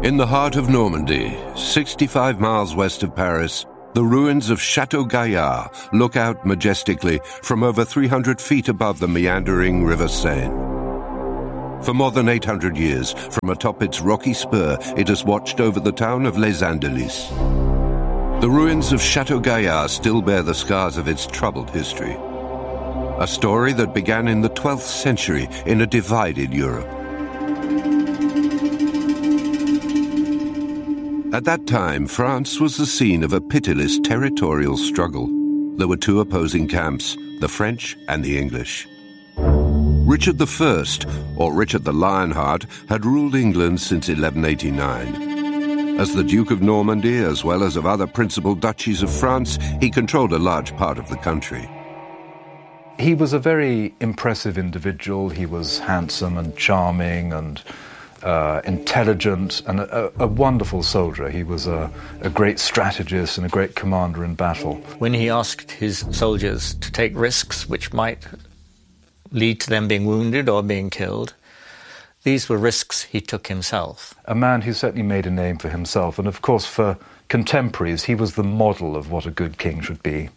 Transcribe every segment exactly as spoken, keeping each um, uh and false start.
In the heart of Normandy, sixty-five miles west of Paris, the ruins of Château Gaillard look out majestically from over three hundred feet above the meandering River Seine. For more than eight hundred years, from atop its rocky spur, it has watched over the town of Les Andelys. The ruins of Château Gaillard still bear the scars of its troubled history. A story that began in the twelfth century in a divided Europe. At that time, France was the scene of a pitiless territorial struggle. There were two opposing camps, the French and the English. Richard the First, or Richard the Lionheart, had ruled England since eleven eighty-nine. As the Duke of Normandy, as well as of other principal duchies of France, he controlled a large part of the country. He was a very impressive individual. He was handsome and charming and uh, intelligent and a, a wonderful soldier. He was a, a great strategist and a great commander in battle. When he asked his soldiers to take risks which might lead to them being wounded or being killed, these were risks he took himself. A man who certainly made a name for himself, and of course for contemporaries, he was the model of what a good king should be.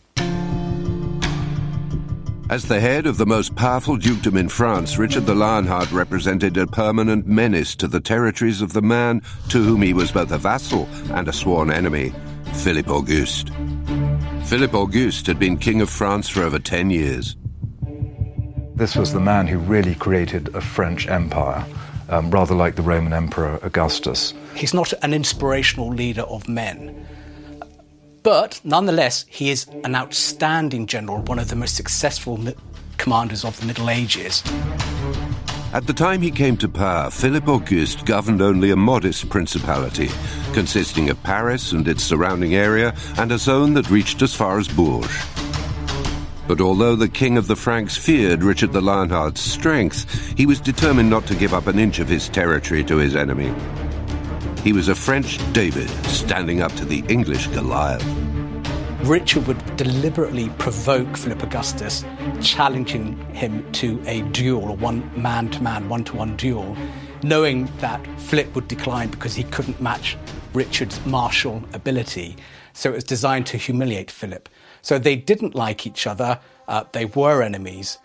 As the head of the most powerful dukedom in France, Richard the Lionheart represented a permanent menace to the territories of the man to whom he was both a vassal and a sworn enemy, Philippe Auguste. Philippe Auguste had been king of France for over ten years. This was the man who really created a French empire, um, rather like the Roman Emperor Augustus. He's not an inspirational leader of men. But, nonetheless, he is an outstanding general, one of the most successful mi- commanders of the Middle Ages. At the time he came to power, Philippe Auguste governed only a modest principality, consisting of Paris and its surrounding area, and a zone that reached as far as Bourges. But although the king of the Franks feared Richard the Lionheart's strength, he was determined not to give up an inch of his territory to his enemy. He was a French David standing up to the English Goliath. Richard would deliberately provoke Philip Augustus, challenging him to a duel, a one man-to-man, one-to-one duel, knowing that Philip would decline because he couldn't match Richard's martial ability. So it was designed to humiliate Philip. So they didn't like each other. Uh, they were enemies.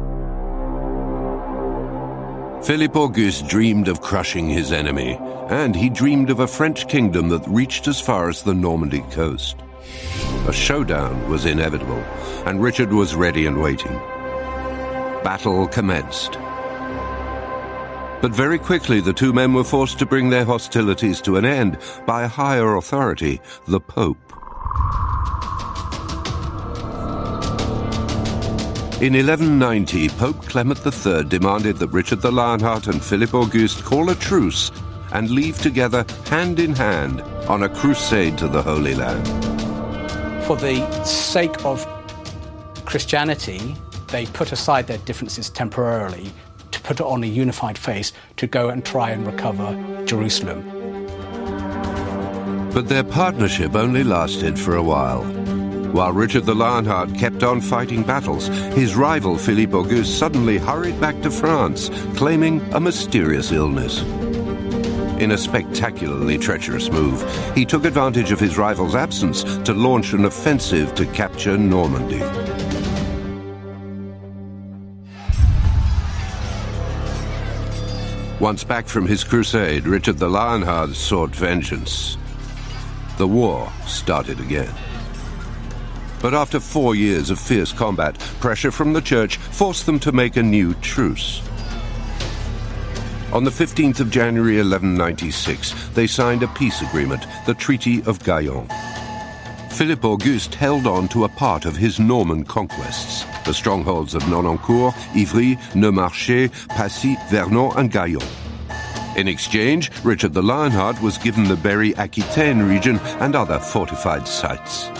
Philippe Auguste dreamed of crushing his enemy, and he dreamed of a French kingdom that reached as far as the Normandy coast. A showdown was inevitable, and Richard was ready and waiting. Battle commenced. But very quickly the two men were forced to bring their hostilities to an end by a higher authority, the Pope. In eleven ninety, Pope Clement the Third demanded that Richard the Lionheart and Philippe Auguste call a truce and leave together hand in hand on a crusade to the Holy Land. For the sake of Christianity, they put aside their differences temporarily to put it on a unified face to go and try and recover Jerusalem. But their partnership only lasted for a while. While Richard the Lionheart kept on fighting battles, his rival Philippe Auguste suddenly hurried back to France, claiming a mysterious illness. In a spectacularly treacherous move, he took advantage of his rival's absence to launch an offensive to capture Normandy. Once back from his crusade, Richard the Lionheart sought vengeance. The war started again. But after four years of fierce combat, pressure from the church forced them to make a new truce. On the fifteenth of January eleven ninety-six, they signed a peace agreement, the Treaty of Gaillon. Philippe Auguste held on to a part of his Norman conquests, the strongholds of Nonancourt, Ivry, Neumarché, Passy, Vernon and Gaillon. In exchange, Richard the Lionheart was given the Berry-Aquitaine region and other fortified sites.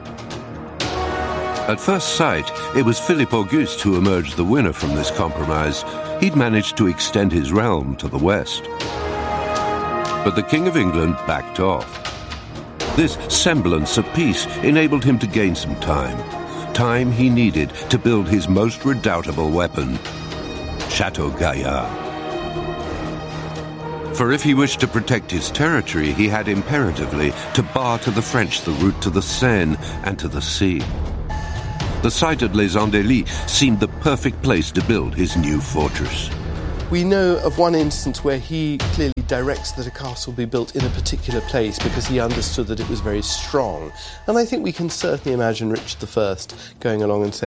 At first sight, it was Philippe Auguste who emerged the winner from this compromise. He'd managed to extend his realm to the west. But the King of England backed off. This semblance of peace enabled him to gain some time. Time he needed to build his most redoubtable weapon, Château Gaillard. For if he wished to protect his territory, he had imperatively to bar to the French the route to the Seine and to the sea. The site at Les Andelys seemed the perfect place to build his new fortress. We know of one instance where he clearly directs that a castle be built in a particular place because he understood that it was very strong. And I think we can certainly imagine Richard the First going along and saying,